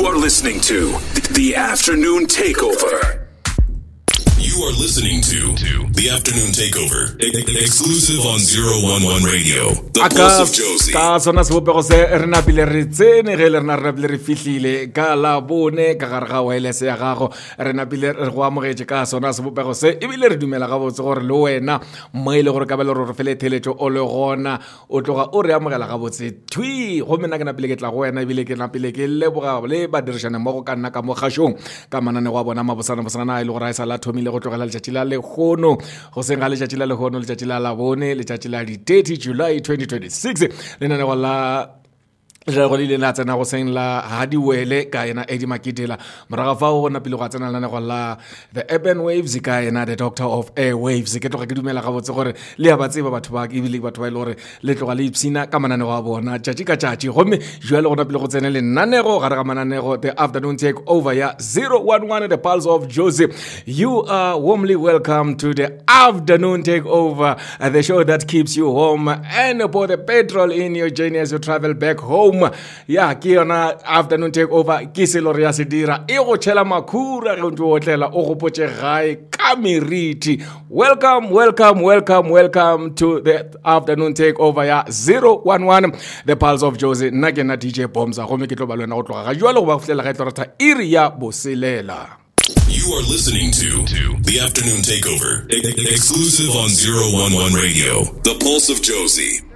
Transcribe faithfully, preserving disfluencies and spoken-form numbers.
You are listening to The Afternoon Takeover. You are listening to, to The Afternoon Takeover, e- exclusive on zero one one Radio. The Pulse of Josie. Ka sona se bopego se re napile re tsene ge le rena re napile re fihlile ka la bone ka gare ga wireless ya gago re napile re go amogetse ka sona se bopego se ebile re dumela ga botse gore le wena mo ile gore ka ba le re fele theletšo o le gona o tloga o re amogela ga botse thui go mena ke napile ke tla go wena ebile ke napile ke leboga le badirišana mo go ka nna ka mo kgašong ka manane go a bona mabosana bosana a ile gore a sa la thomile go tlogela letšatši la lekgono go seng ga letšatši la lekgono letšatši la labone letšatši la di thirty July twenty twenty-six lenanego la le go le la tsena go seng la Hadiwele ka yena Eddie Makitela moraga fa go napile go tsena lenanego la the Urban Waves ka yena the Doctor of Airwaves ke tloga ke dumela ga botse gore le ya ba tseba batho ba ke bile batho ba ile gore le tloga le ipsina ka mananego a bona tšatši ka tšatši gomme jwa le go napile go tsena le nanego gare ga mananego the Afternoon Takeover ya zero one one the Pulse of Josie. You are warmly welcome to the Afternoon Takeover, uh, the show that keeps you home and pour the petrol in your journey as you travel back home. Ya ke yona Afternoon Takeover ke selo re ya se dira e go tshela makhura ge ntse o tlela o go potse gae ka meriti. Welcome, welcome, welcome, welcome to the Afternoon Takeover ya zero one one the Pulse of Josie. Nna ke na D J Bombsa go me ke tlo ba lona go tloga ga jwa le go ba futlela ga tlo rata iri ya boselela. You are listening to, to The Afternoon Takeover, e- exclusive on zero one one Radio. The Pulse of Josie.